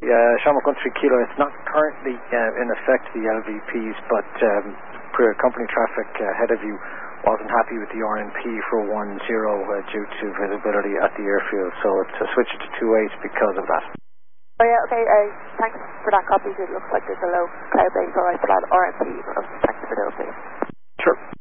Shamrock 13 Kilo, it's not currently in effect, the LVPs, but company traffic ahead of you wasn't happy with the RNP for 1-0 due to visibility at the airfield, so it's switched to 2-8 because of that. Oh yeah, okay, thanks for that copy. It looks like there's a low cloud base, alright, for that RNP. Thanks for the update. Sure.